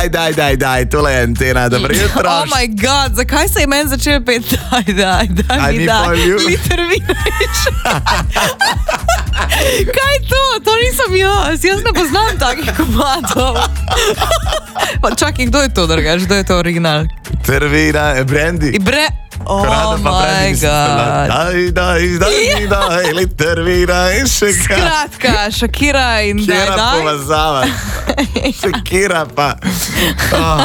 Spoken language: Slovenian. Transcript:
daj, tole je Antena, dobro jutro. Oh my god, zakaj se je meni začel pet? Daj, mi daj, liter vina. Kaj je to? To nisem jaz ne poznam takih komadov. Pa čakaj, kdo je to, drugač? Kdo je to original? Liter vina, Brandy. Oh my god. Daj, liter vina in še kaj. Skratka, Shakira in Kjera daj. povezava. Shakira pa.